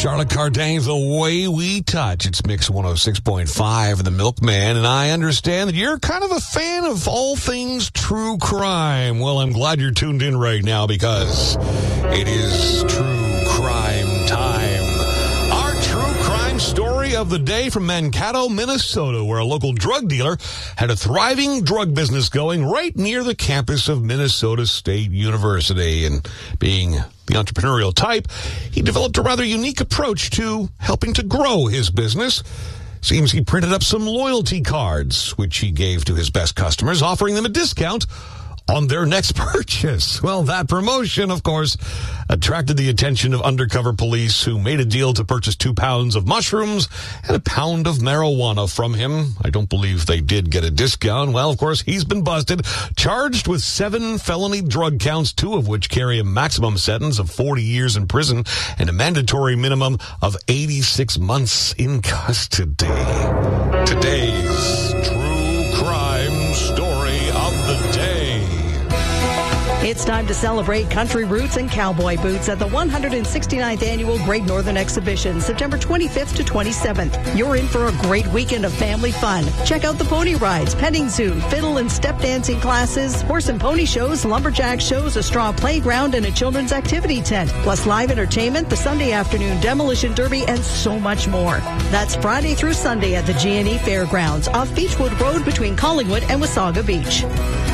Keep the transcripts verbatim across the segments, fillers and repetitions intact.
Charlotte Cardin, The Way We Touch. It's Mix one oh six point five of The Milkman, and I understand that you're kind of a fan of all things true crime. Well, I'm glad you're tuned in right now because it is true crime time. Our true crime story of the day from Mankato, Minnesota, where a local drug dealer had a thriving drug business going right near the campus of Minnesota State University. And being the entrepreneurial type, he developed a rather unique approach to helping to grow his business. Seems he printed up some loyalty cards, which he gave to his best customers, offering them a discount on their next purchase. Well, that promotion, of course, attracted the attention of undercover police who made a deal to purchase two pounds of mushrooms and a pound of marijuana from him. I don't believe they did get a discount. Well, of course, he's been busted, charged with seven felony drug counts, two of which carry a maximum sentence of forty years in prison and a mandatory minimum of eighty-six months in custody. Today's true crime story of the day. It's time to celebrate country roots and cowboy boots at the one hundred sixty-ninth Annual Great Northern Exhibition, September twenty-fifth to twenty-seventh. You're in for a great weekend of family fun. Check out the pony rides, petting zoo, fiddle and step dancing classes, horse and pony shows, lumberjack shows, a straw playground, and a children's activity tent. Plus live entertainment, the Sunday afternoon demolition derby, and so much more. That's Friday through Sunday at the G and E Fairgrounds off Beechwood Road between Collingwood and Wasaga Beach.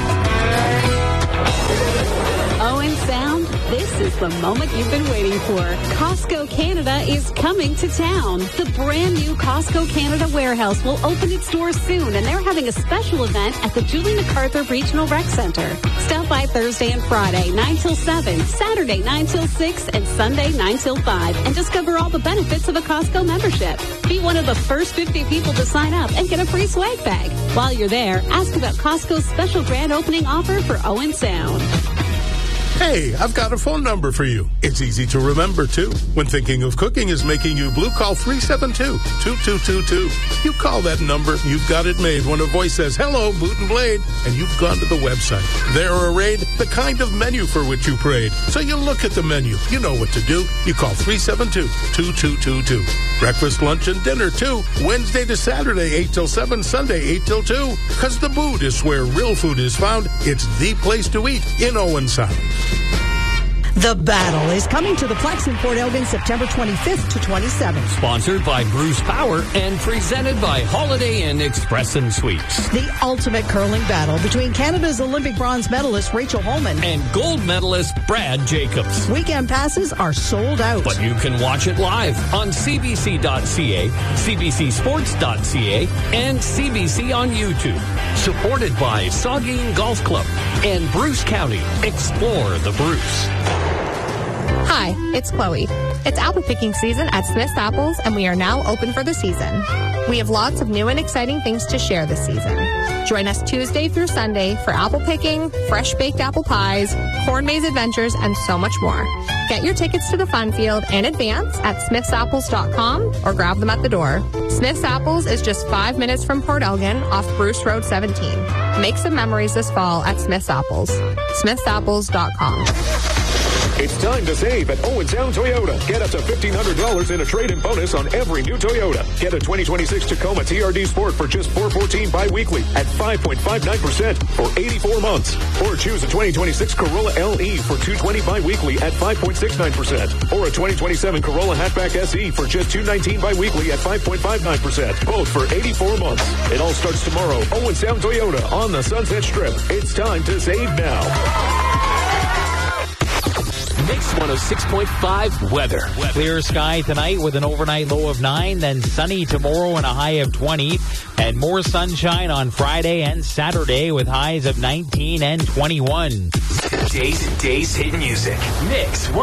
Owen Sound, this is the moment you've been waiting for. Costco Canada is coming to town. The brand new Costco Canada warehouse will open its doors soon, and they're having a special event at the Julie MacArthur Regional Rec Center. Stop by Thursday and Friday, nine till seven, Saturday, nine till six, and Sunday, nine till five, and discover all the benefits of a Costco membership. Be one of the first fifty people to sign up and get a free swag bag. While you're there, ask about Costco's special grand opening offer for Owen Sound. Hey, I've got a phone number for you. It's easy to remember, too. When thinking of cooking is making you blue, call three seven two, two two two two. You call that number, you've got it made when a voice says, hello, Boot and Blade, and you've gone to the website. There arrayed the kind of menu for which you prayed. So you look at the menu. You know what to do. You call three seven two, two two two two. Breakfast, lunch, and dinner, too. Wednesday to Saturday, eight till seven, Sunday, eight till two. Because the Boot is where real food is found. It's the place to eat in Owen Sound. The Battle is coming to the Plex in Port Elgin September twenty-fifth to twenty-seventh. Sponsored by Bruce Power and presented by Holiday Inn Express and Suites. The ultimate curling battle between Canada's Olympic bronze medalist Rachel Holman and gold medalist Brad Jacobs. Weekend passes are sold out. But you can watch it live on C B C dot C A, C B C sports dot C A, and C B C on YouTube. Supported by Saugeen Golf Club and Bruce County. Explore the Bruce. Hi, it's Chloe. It's apple picking season at Smith's Apples, and we are now open for the season. We have lots of new and exciting things to share this season. Join us Tuesday through Sunday for apple picking, fresh baked apple pies, corn maze adventures, and so much more. Get your tickets to the fun field in advance at smiths apples dot com or grab them at the door. Smith's Apples is just five minutes from Port Elgin off Bruce Road seventeen. Make some memories this fall at Smith's Apples. smiths apples dot com. It's time to save at Owen Sound Toyota. Get up to fifteen hundred dollars in a trade-in bonus on every new Toyota. Get a twenty twenty-six Tacoma T R D Sport for just four hundred fourteen dollars bi-weekly at five point five nine percent for eighty-four months. Or choose a twenty twenty-six Corolla L E for two hundred twenty dollars bi-weekly at five point six nine percent. Or a twenty twenty-seven Corolla Hatchback S E for just two hundred nineteen dollars bi-weekly at five point five nine percent. Both for eighty-four months. It all starts tomorrow. Owen Sound Toyota on the Sunset Strip. It's time to save now. Mix one oh six point five weather. weather. Clear sky tonight with an overnight low of nine, then sunny tomorrow and a high of twenty, and more sunshine on Friday and Saturday with highs of nineteen and twenty-one. Today's Today's hit music. Mix